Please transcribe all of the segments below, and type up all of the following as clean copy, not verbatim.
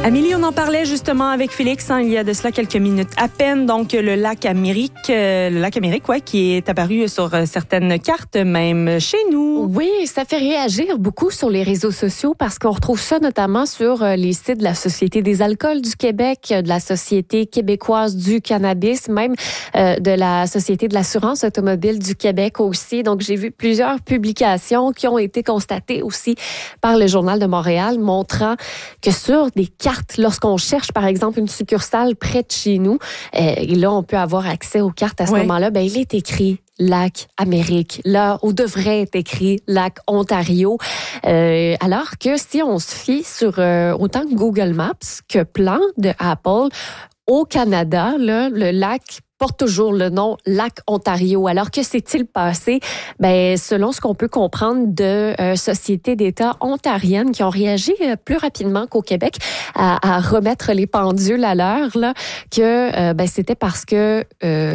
Amélie, on en parlait justement avec Félix il y a de cela quelques minutes à peine. Donc, le lac Amérique, qui est apparu sur certaines cartes, même chez nous. Oui, ça fait réagir beaucoup sur les réseaux sociaux parce qu'on retrouve ça notamment sur les sites de la Société des alcools du Québec, de la Société québécoise du cannabis, même de la Société de l'assurance automobile du Québec aussi. Donc, j'ai vu plusieurs publications qui ont été constatées aussi par le Journal de Montréal, montrant que sur des cartes, lorsqu'on cherche, par exemple, une succursale près de chez nous, et là, on peut avoir accès aux cartes à ce moment-là, il est écrit Lac Amérique, là où devrait être écrit Lac Ontario. Alors que si on se fie sur autant Google Maps que Plan de Apple, au Canada, là, le lac porte toujours le nom Lac Ontario. Alors, que s'est-il passé? Selon ce qu'on peut comprendre de sociétés d'État ontariennes qui ont réagi plus rapidement qu'au Québec à remettre les pendules à l'heure, là, que c'était parce que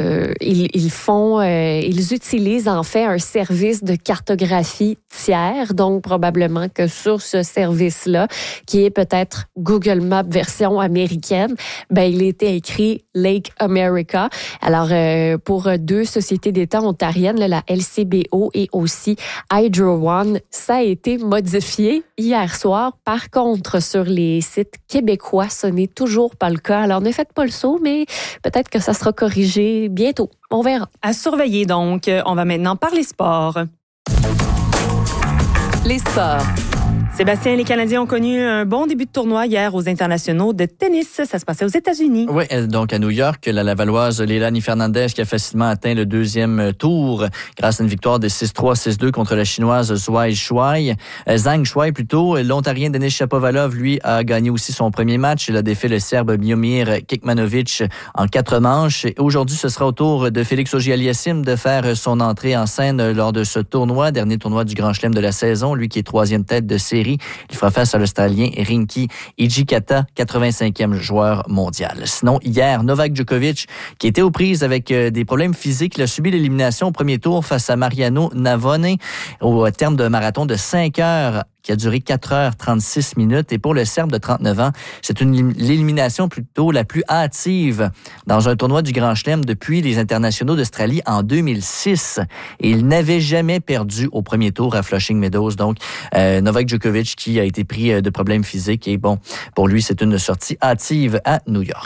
ils utilisent en fait un service de cartographie tiers. Donc, probablement que sur ce service-là, qui est peut-être Google Maps version américaine, il était écrit Lake America. Alors, pour deux sociétés d'État ontariennes, la LCBO et aussi Hydro One, ça a été modifié hier soir. Par contre, sur les sites québécois, ce n'est toujours pas le cas. Alors, ne faites pas le saut, mais peut-être que ça sera corrigé bientôt. On verra. À surveiller donc. On va maintenant parler sport. Les sports. Sébastien, les Canadiens ont connu un bon début de tournoi hier aux internationaux de tennis. Ça se passait aux États-Unis. Oui, donc à New York, la Lavalloise Leilani Fernandez qui a facilement atteint le deuxième tour grâce à une victoire de 6-3, 6-2 contre la Chinoise Zhang Shuai plutôt. L'Ontarien Denis Shapovalov, lui, a gagné aussi son premier match. Il a défait le Serbe Miomir Kekmanovic en 4 manches. Et aujourd'hui, ce sera au tour de Félix Auger-Aliassime de faire son entrée en scène lors de ce tournoi, dernier tournoi du Grand Chelem de la saison. Lui qui est 3e tête de série. Il fera face à l'Australien Rinky Hijikata, 85e joueur mondial. Sinon, hier, Novak Djokovic, qui était aux prises avec des problèmes physiques, il a subi l'élimination au premier tour face à Mariano Navone au terme d'un marathon de 5 heures qui a duré 4h36 minutes. Et pour le Serbe de 39 ans, c'est l'élimination plutôt la plus hâtive dans un tournoi du Grand Chelem depuis les internationaux d'Australie en 2006. Et il n'avait jamais perdu au premier tour à Flushing Meadows. Donc, Novak Djokovic qui a été pris de problèmes physiques. Et bon, pour lui, c'est une sortie hâtive à New York.